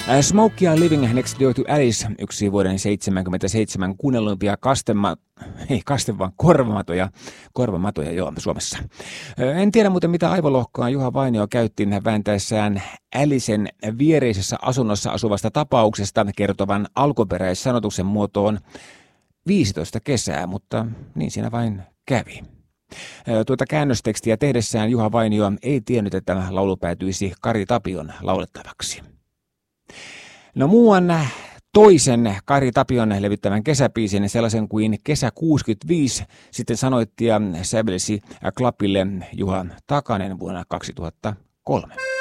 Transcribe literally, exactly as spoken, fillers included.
Smokey and Living Next Door to Alice, yksi vuoden seitsemänkymmentäseitsemän kuunnelluimpia kastema, ei kaste vaan korvamatoja, korvamatoja joo Suomessa. En tiedä muuten mitä aivolohkoa Juha Vainio käytti vääntäessään Alicen viereisessä asunnossa asuvasta tapauksesta kertovan alkuperäissanotuksen muotoon viisitoista kesää, mutta niin siinä vain kävi. Tuota käännöstekstiä tehdessään Juha Vainio ei tiennyt, että laulu päätyisi Kari Tapion laulettavaksi. No muuan toisen Kari Tapion levyttävän kesäbiisin, sellaisen kuin Kesä kuusikymmentäviisi, sitten sanoitti ja sävelsi Klapille Juha Takanen vuonna kaksituhattakolme.